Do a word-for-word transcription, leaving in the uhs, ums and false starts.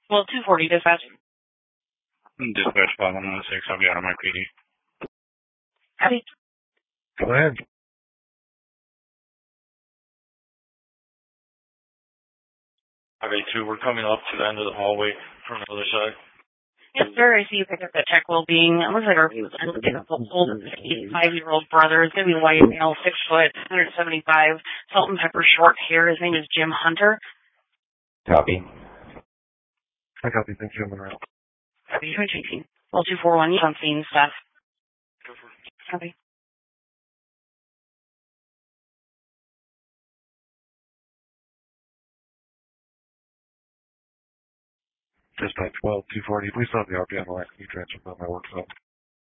Well, two forty dispatch. Dispatch five one one six, I'll be out of my P D. Copy. Go ahead. five eight two, we're coming up to the end of the hallway from the other side. Yes, sir. I see you picked up that check well-being. It looks like our I looked at a old five-year-old brother. It's going to be white male, six foot, one seventy-five, salt and pepper, short hair. His name is Jim Hunter. Copy. I copy. Thank you. I'm around. Copy. Well, two four one, you on scene stuff. Copy. Dispatch twelve two forty. Please stop the R P on the line. Can you transfer from my work zone?